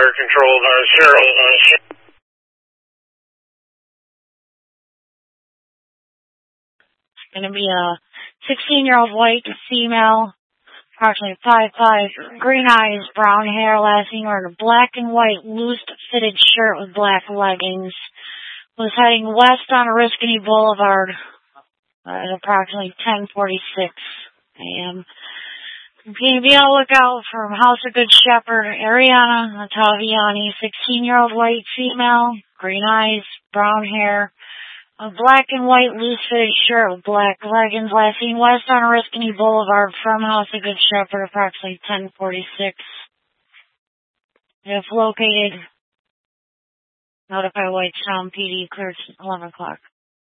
fire control, Cheryl. It's going to be a 16-year-old white female, approximately 5'5", green eyes, brown hair, last seen wearing a black and white loose-fitted shirt with black leggings. Was heading west on Oriskany Boulevard at approximately 10:46 a.m. Can be on the lookout from House of Good Shepherd, Ariana Ottaviani, 16-year-old white female, green eyes, brown hair, a black and white loose-fitted shirt with black leggings, last seen west on Oriskany Boulevard from House of Good Shepherd, approximately 10:46. If located, notify Whitestown PD, cleared 11 o'clock.